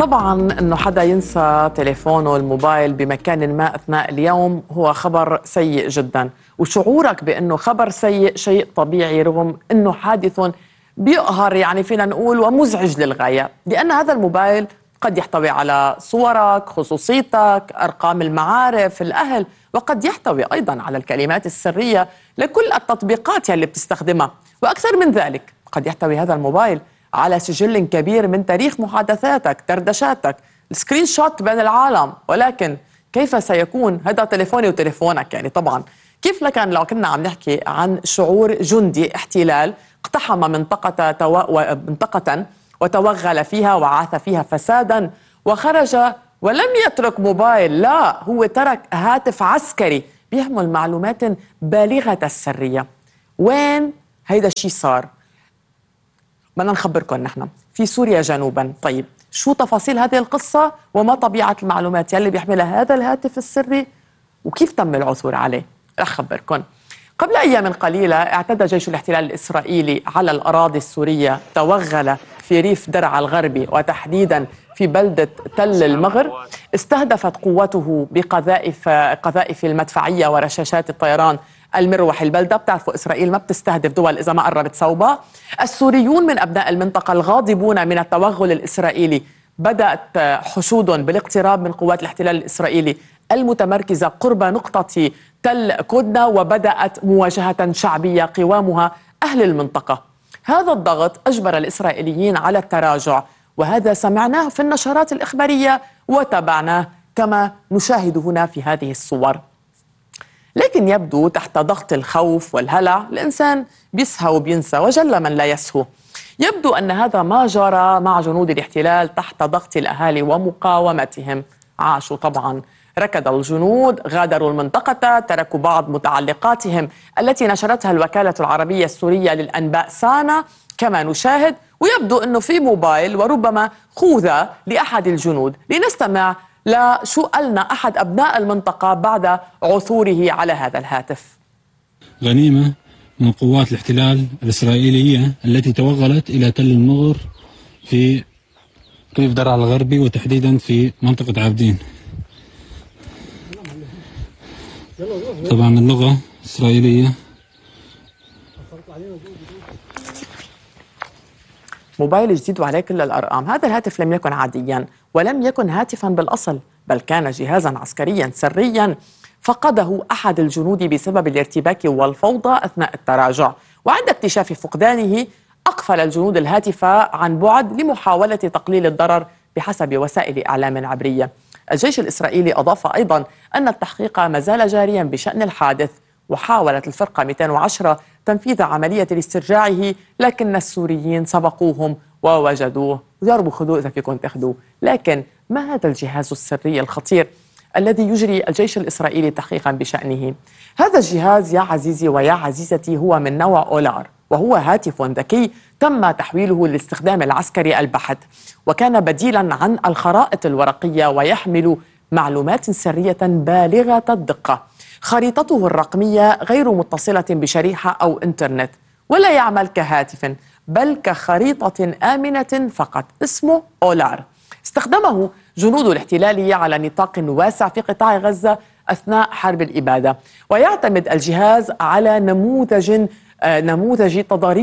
طبعا انه حدا ينسى تليفونه الموبايل بمكان ما اثناء اليوم هو خبر سيء جدا، وشعورك بانه خبر سيء شيء طبيعي رغم انه حادث بيقهر يعني فينا نقول ومزعج للغايه، لان هذا الموبايل قد يحتوي على صورك، خصوصيتك، ارقام المعارف، الاهل، وقد يحتوي ايضا على الكلمات السريه لكل التطبيقات يلي بتستخدمها، واكثر من ذلك قد يحتوي هذا الموبايل على سجل كبير من تاريخ محادثاتك، دردشاتك، السكرين شوت بين العالم. ولكن كيف سيكون هذا تليفوني وتليفونك؟ يعني طبعا كيف لكن لو كنا عم نحكي عن شعور جندي احتلال اقتحم منطقة وتوغل فيها وعاث فيها فسادا وخرج ولم يترك موبايل، لا، هو ترك هاتف عسكري بيحمل معلومات بالغة السرية. وين هيدا الشيء صار؟ بدنا نخبركم نحن في سوريا جنوبا. طيب شو تفاصيل هذه القصة وما طبيعة المعلومات يلي بيحملها هذا الهاتف السري وكيف تم العثور عليه؟ رح خبركم. قبل أيام قليلة اعتدى جيش الاحتلال الإسرائيلي على الأراضي السورية، توغل في ريف درعا الغربي وتحديدا في بلدة تل المغر. استهدفت قوته قذائف المدفعية ورشاشات الطيران المروح البلدة. بتعرفوا إسرائيل ما بتستهدف دول إذا ما قربت صوبها. السوريون من أبناء المنطقة الغاضبون من التوغل الإسرائيلي بدأت حشود بالاقتراب من قوات الاحتلال الإسرائيلي المتمركزة قرب نقطة تل كودنا، وبدأت مواجهة شعبية قوامها أهل المنطقة. هذا الضغط أجبر الإسرائيليين على التراجع، وهذا سمعناه في النشرات الإخبارية وتابعناه كما نشاهد هنا في هذه الصور. لكن يبدو تحت ضغط الخوف والهلع الإنسان بيسهى وبينسى، وجل من لا يسهو. يبدو أن هذا ما جرى مع جنود الاحتلال تحت ضغط الأهالي ومقاومتهم. عاشوا طبعا، ركض الجنود، غادروا المنطقة، تركوا بعض متعلقاتهم التي نشرتها الوكالة العربية السورية للأنباء سانا كما نشاهد، ويبدو أنه في موبايل وربما خوذة لأحد الجنود. لنستمع لشو قالنا أحد أبناء المنطقة بعد عثوره على هذا الهاتف. غنيمة من قوات الاحتلال الإسرائيلية التي توغلت إلى تل المغر في ريف درعا الغربي وتحديدا في منطقة عابدين. طبعا اللغة إسرائيلية. موبايل جديد وعليه كل الأرقام. هذا الهاتف لم يكن عاديا ولم يكن هاتفا بالأصل، بل كان جهازا عسكريا سريا فقده أحد الجنود بسبب الارتباك والفوضى أثناء التراجع، وعند اكتشاف فقدانه أقفل الجنود الهاتف عن بعد لمحاولة تقليل الضرر بحسب وسائل إعلام عبرية. الجيش الإسرائيلي أضاف أيضا أن التحقيق ما زال جاريا بشأن الحادث، وحاولت الفرقة 210 تنفيذ عملية لاسترجاعه، لكن السوريين سبقوهم ووجدوه. جربوا خذوه إذا فيكم تاخذوه. لكن ما هذا الجهاز السري الخطير الذي يجري الجيش الإسرائيلي تحقيقا بشأنه؟ هذا الجهاز يا عزيزي ويا عزيزتي هو من نوع أولار، وهو هاتف ذكي تم تحويله للاستخدام العسكري البحت، وكان بديلا عن الخرائط الورقية ويحمل معلومات سرية بالغة الدقة. خريطته الرقمية غير متصلة بشريحة أو إنترنت، ولا يعمل كهاتف بل كخريطة آمنة فقط. اسمه أولار. استخدمه جنود الاحتلال على نطاق واسع في قطاع غزة أثناء حرب الإبادة، ويعتمد الجهاز على نموذج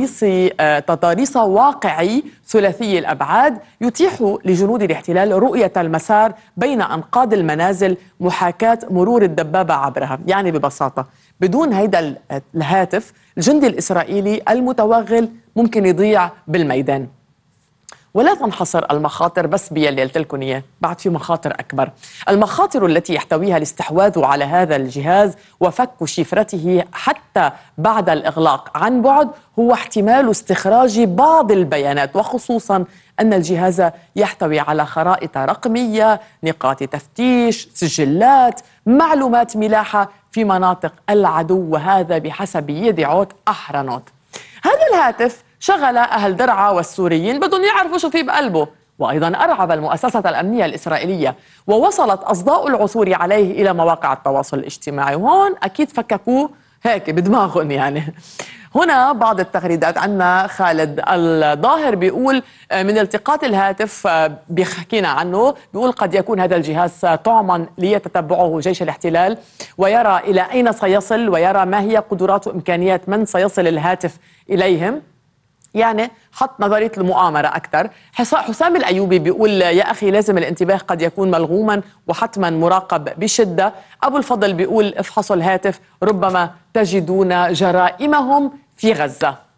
تضاريس واقعي ثلاثي الأبعاد يتيح لجنود الاحتلال رؤية المسار بين أنقاض المنازل، محاكاة مرور الدبابة عبرها. يعني ببساطة بدون هيدا الهاتف الجندي الإسرائيلي المتوغل ممكن يضيع بالميدان. ولا تنحصر المخاطر بس باللي قلت لكم اياه، بعد في مخاطر اكبر. المخاطر التي يحتويها الاستحواذ على هذا الجهاز وفك شفرته حتى بعد الاغلاق عن بعد هو احتمال استخراج بعض البيانات، وخصوصا ان الجهاز يحتوي على خرائط رقميه، نقاط تفتيش، سجلات، معلومات ملاحه في مناطق العدو، وهذا بحسب يدعوت احرنوت. هذا الهاتف شغل أهل درعا والسوريين بدهم يعرفوا شو في بقلبه، وأيضا أرعب المؤسسة الأمنية الإسرائيلية، ووصلت أصداء العثور عليه إلى مواقع التواصل الاجتماعي. وهون أكيد فككوه هيك بدماغهم يعني. هنا بعض التغريدات عنا. خالد الظاهر بيقول من التقاط الهاتف بيحكينا عنه، بيقول قد يكون هذا الجهاز طعما ليتتبعه جيش الاحتلال ويرى إلى أين سيصل ويرى ما هي قدرات وإمكانيات من سيصل الهاتف إليهم. يعني حط نظرية المؤامرة أكثر. حسام الأيوبي بيقول يا أخي لازم الانتباه قد يكون ملغوما وحتما مراقب بشدة. أبو الفضل بيقول افحصوا الهاتف ربما تجدون جرائمهم في غزة.